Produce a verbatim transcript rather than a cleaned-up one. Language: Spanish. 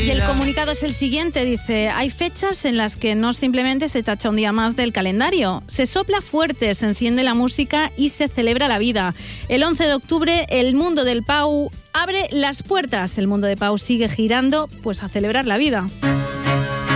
Y el comunicado es el siguiente, dice: hay fechas en las que no simplemente se tacha un día más del calendario, se sopla fuerte, se enciende la música y se celebra la vida. El once de octubre, el mundo del Pau abre las puertas. El mundo de Pau sigue girando, pues a celebrar la vida.